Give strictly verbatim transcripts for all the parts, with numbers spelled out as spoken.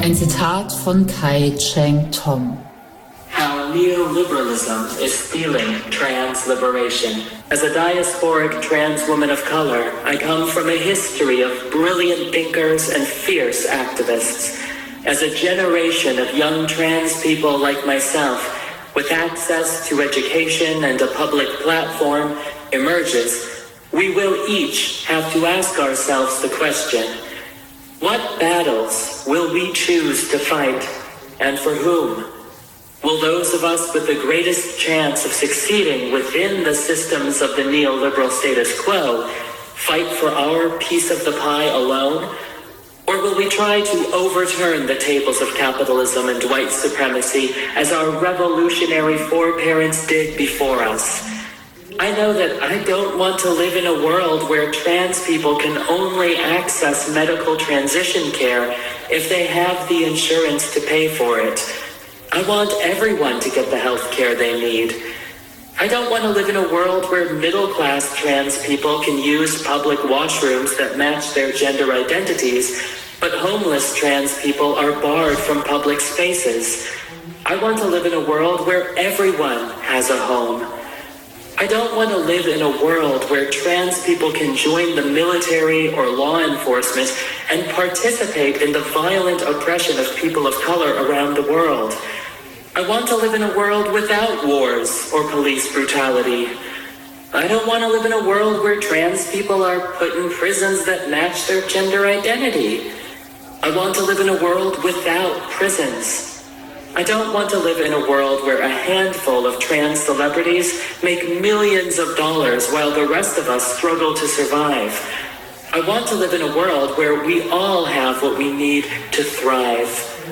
Ein Zitat von Kai Cheng Thom. How neoliberalism is stealing trans liberation. As a diasporic trans woman of color, I come from a history of brilliant thinkers and fierce activists. As a generation of young trans people like myself, with access to education and a public platform, emerges, we will each have to ask ourselves the question, what battles will we choose to fight, and for whom? Will those of us with the greatest chance of succeeding within the systems of the neoliberal status quo fight for our piece of the pie alone? Or will we try to overturn the tables of capitalism and white supremacy as our revolutionary foreparents did before us? I know that I don't want to live in a world where trans people can only access medical transition care if they have the insurance to pay for it. I want everyone to get the health care they need. I don't want to live in a world where middle-class trans people can use public washrooms that match their gender identities, but homeless trans people are barred from public spaces. I want to live in a world where everyone has a home. I don't want to live in a world where trans people can join the military or law enforcement and participate in the violent oppression of people of color around the world. I want to live in a world without wars or police brutality. I don't want to live in a world where trans people are put in prisons that match their gender identity. I want to live in a world without prisons. I don't want to live in a world where a handful of trans celebrities make millions of dollars while the rest of us struggle to survive. I want to live in a world where we all have what we need to thrive.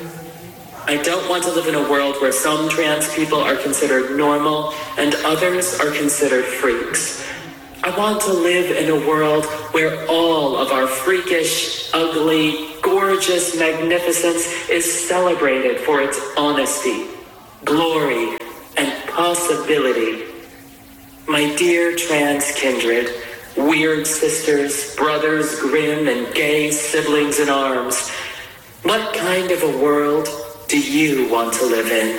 I don't want to live in a world where some trans people are considered normal and others are considered freaks. I want to live in a world where all of our freakish, ugly, gorgeous magnificence is celebrated for its honesty, glory, and possibility. My dear trans kindred, weird sisters, brothers grim and gay siblings in arms, what kind of a world do you want to live in?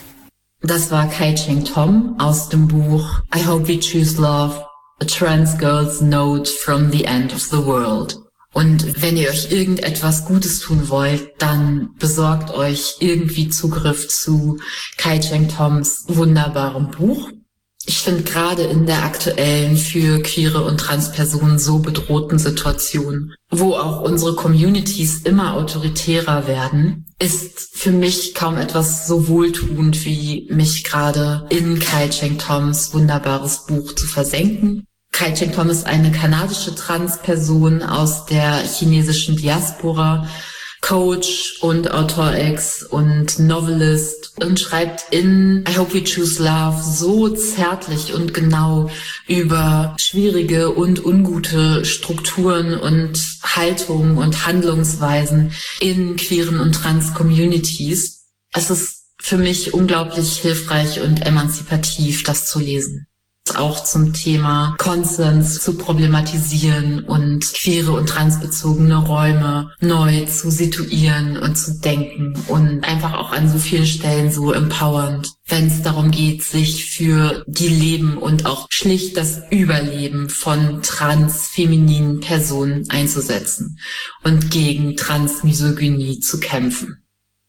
Das war Kai Cheng Thom aus dem Buch I Hope We Choose Love, A Trans Girl's Note from the End of the World. Und wenn ihr euch irgendetwas Gutes tun wollt, dann besorgt euch irgendwie Zugriff zu Kai Cheng Thoms wunderbarem Buch. Ich finde gerade in der aktuellen für queere und Transpersonen so bedrohten Situation, wo auch unsere Communities immer autoritärer werden, ist für mich kaum etwas so wohltuend wie mich gerade in Kai Cheng Thoms wunderbares Buch zu versenken. Kai Cheng Thom ist eine kanadische Transperson aus der chinesischen Diaspora, Coach und Autor-Ex und Novelist und schreibt in I Hope We Choose Love so zärtlich und genau über schwierige und ungute Strukturen und Haltungen und Handlungsweisen in queeren und Trans-Communities. Es ist für mich unglaublich hilfreich und emanzipativ, das zu lesen. Auch zum Thema Konsens zu problematisieren und queere und transbezogene Räume neu zu situieren und zu denken und einfach auch an so vielen Stellen so empowernd, wenn es darum geht, sich für die Leben und auch schlicht das Überleben von transfemininen Personen einzusetzen und gegen Transmisogynie zu kämpfen.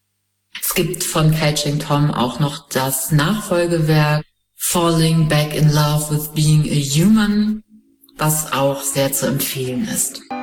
Es gibt von Kai Cheng Thom auch noch das Nachfolgewerk Falling Back in Love with Being a Human, was auch sehr zu empfehlen ist.